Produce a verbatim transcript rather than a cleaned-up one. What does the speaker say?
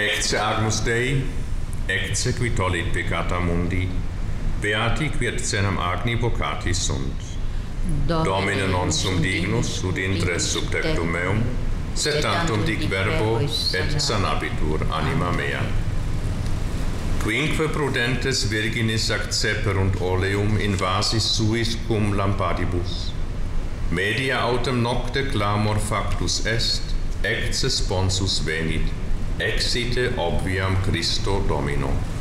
Ecce Agnus Dei, ecce qui tollit peccata mundi, beati qui et senam agni vocatis sunt. Domine non sum dignus, ut intres sub tectum meum, sed tantum dic verbo, et sanabitur anima mea. Quinque prudentes virginis acceperunt oleum in vasis suis cum lampadibus. Media autem nocte clamor factus est, ecce sponsus venit, exite obviam Christo Domino.